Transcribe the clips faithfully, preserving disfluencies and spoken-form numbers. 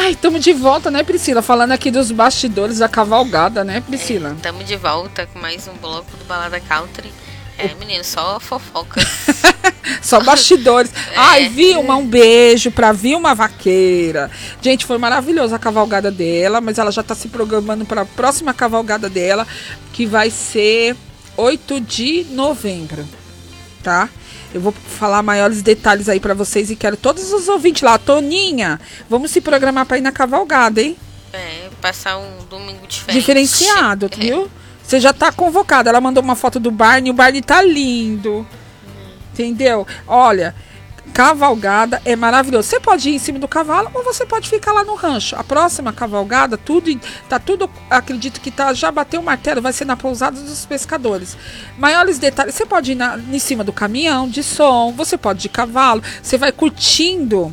Ai, estamos de volta, né, Priscila? Falando aqui dos bastidores da cavalgada, né, Priscila? Estamos de volta com mais um bloco do Balada Country. É, menino, só fofoca. Só bastidores. É. Ai, Vilma, um beijo pra Vilma Vaqueira. Gente, foi maravilhosa a cavalgada dela, mas ela já tá se programando para a próxima cavalgada dela, que vai ser oito de novembro, tá? Eu vou falar maiores detalhes aí pra vocês e quero todos os ouvintes lá. Toninha, vamos se programar pra ir na cavalgada, hein? É, passar um domingo diferente. Diferenciado, É. viu? Você já tá convocada. Ela mandou uma foto do Barney. O Barney tá lindo. Hum. Entendeu? Olha, cavalgada é maravilhoso. Você pode ir em cima do cavalo ou você pode ficar lá no rancho. A próxima cavalgada, tudo tá tudo, acredito que tá, já bateu o martelo, vai ser na pousada dos pescadores. Maiores detalhes, você pode ir na, em cima do caminhão de som, você pode ir de cavalo, você vai curtindo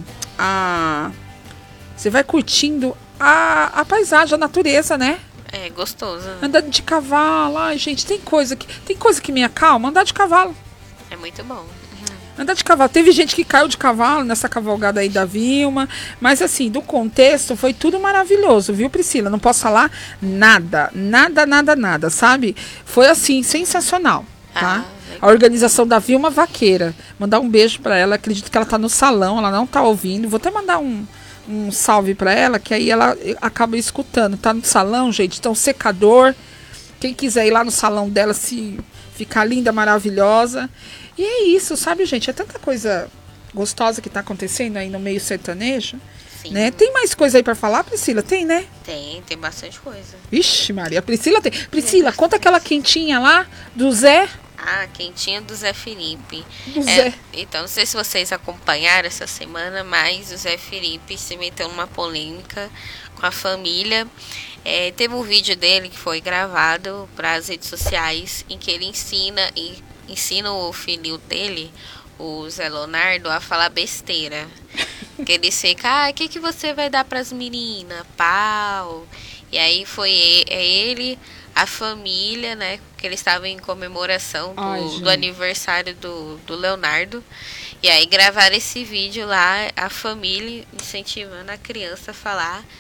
a você vai curtindo a, a paisagem, a natureza, né? É, gostoso. Andando de cavalo, ai gente, tem coisa que tem coisa que me acalma, andar de cavalo. É muito bom. Andar de cavalo. Teve gente que caiu de cavalo nessa cavalgada aí da Vilma. Mas assim, do contexto, foi tudo maravilhoso, viu, Priscila? Não posso falar nada. Nada, nada, nada, sabe? Foi assim, sensacional, tá? Ah, a organização da Vilma Vaqueira. Mandar um beijo pra ela. Acredito que ela tá no salão, ela não tá ouvindo. Vou até mandar um, um salve pra ela, que aí ela acaba escutando. Tá no salão, gente. Então, secador. Quem quiser ir lá no salão dela, se ficar linda, maravilhosa. E é isso, sabe, gente? É tanta coisa gostosa que tá acontecendo aí no meio sertanejo. Sim. Né? Tem mais coisa aí pra falar, Priscila? Tem, né? Tem, tem bastante coisa. Ixi, Maria, Priscila tem. Priscila, conta aquela quentinha lá do Zé. Ah, quentinha do Zé Felipe. Do É, Zé. então, não sei se vocês acompanharam essa semana, mas o Zé Felipe se meteu numa polêmica com a família. É, teve um vídeo dele que foi gravado para as redes sociais em que ele ensina, e, ensina o filho dele, o Zé Leonardo, a falar besteira. Que ele fica, ah, o que, que você vai dar para as meninas? Pau. E aí foi ele, é ele, a família, né? Que eles estavam em comemoração do, Ai, do aniversário do, do Leonardo. E aí gravaram esse vídeo lá, a família incentivando a criança a falar